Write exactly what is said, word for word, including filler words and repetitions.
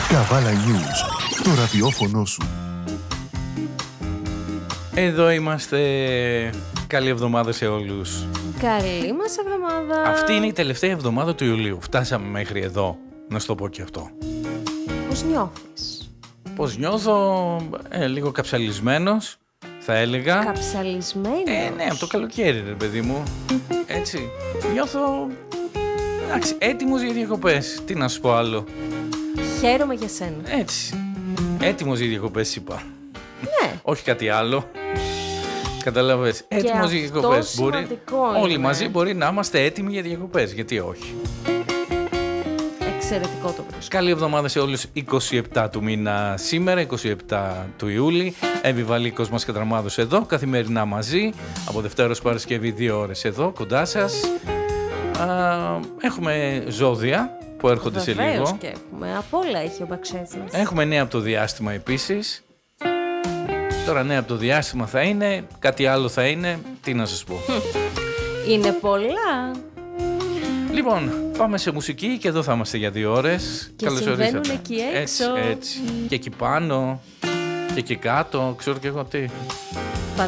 Καβάλα News, το ραδιόφωνο σου. Εδώ είμαστε. Καλή εβδομάδα σε όλους. Καλή μας εβδομάδα. Αυτή είναι η τελευταία εβδομάδα του Ιουλίου. Φτάσαμε μέχρι εδώ. Να σου το πω και αυτό. Πώς νιώθεις? Πώς νιώθω? Ε, λίγο καψαλισμένος, θα έλεγα. Καψαλισμένος? Ε, ναι, από το καλοκαίρι, ρε παιδί μου. Έτσι. Νιώθω. Εντάξει, έτοιμος για διακοπές. Τι να σου πω άλλο. Χαίρομαι για σένα. Έτσι. Έτοιμος για διακοπές, είπα. Ναι. Όχι κάτι άλλο. Καταλαβες. Έτοιμος για διακοπές. Μπορεί... Όλοι είναι. μαζί μπορεί να είμαστε έτοιμοι για διακοπές. Γιατί όχι. Εξαιρετικό το βρίσκω. Καλή εβδομάδα σε όλους. είκοσι επτά του μήνα σήμερα, είκοσι επτά του Ιούλη. Επιβαλίκος μας Κατραμάδος εδώ, καθημερινά μαζί. Από Δευτέρα ως Παρασκευή, δύο ώρες εδώ, κοντά σας. Α, έχουμε ζώδια που έρχονται Βεβαίως σε λίγο. Και έχουμε. Απ' όλα έχει ο Μπαξές μας. Έχουμε νέα από το διάστημα επίσης. Τώρα νέα από το διάστημα θα είναι, κάτι άλλο θα είναι, τι να σας πω. Είναι πολλά. Λοιπόν, πάμε σε μουσική και εδώ θα είμαστε για δύο ώρες. Και Καλώς συμβαίνουν ορίσατε. εκεί έξω. Έτσι, έτσι. Και εκεί πάνω και εκεί κάτω, ξέρω και εγώ τι.